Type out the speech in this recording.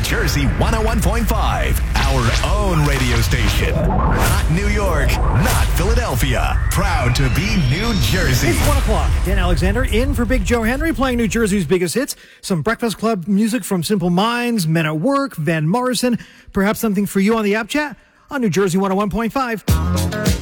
Jersey 101.5, our own radio station. Not New York, not Philadelphia. Proud to be New Jersey. It's 1 o'clock. Dan Alexander in for Big Joe Henry, playing New Jersey's biggest hits. Some Breakfast Club music from Simple Minds, Men at Work, Van Morrison. Perhaps something for you on the app chat on New Jersey 101.5.